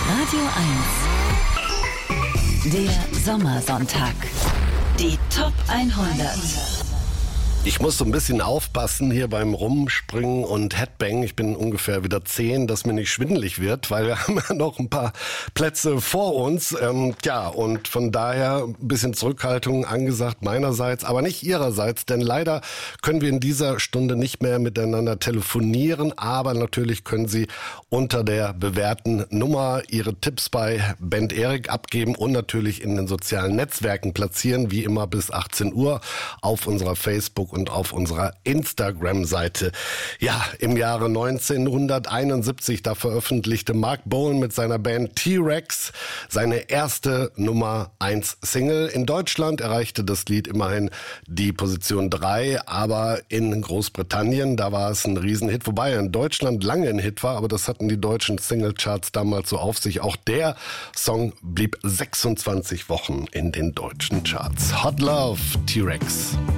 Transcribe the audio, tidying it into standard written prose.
Radio 1. Der Sommersonntag. Die Top 100. Ich muss so ein bisschen aufpassen hier beim Rumspringen und Headbang. Ich bin ungefähr wieder 10, dass mir nicht schwindelig wird, weil wir haben ja noch ein paar Plätze vor uns. Und von daher ein bisschen Zurückhaltung angesagt meinerseits, aber nicht ihrerseits, denn leider können wir in dieser Stunde nicht mehr miteinander telefonieren, aber natürlich können Sie unter der bewährten Nummer Ihre Tipps bei Band Erik abgeben und natürlich in den sozialen Netzwerken platzieren, wie immer bis 18 Uhr auf unserer Facebook- und auf unserer Instagram-Seite. Ja, im Jahre 1971, da veröffentlichte Mark Bolan mit seiner Band T-Rex seine erste Nummer 1 Single. In Deutschland erreichte das Lied immerhin die Position 3, aber in Großbritannien, da war es ein Riesenhit, wobei er in Deutschland lange ein Hit war, aber das hatten die deutschen Singlecharts damals so auf sich. Auch der Song blieb 26 Wochen in den deutschen Charts. Hot Love, T-Rex.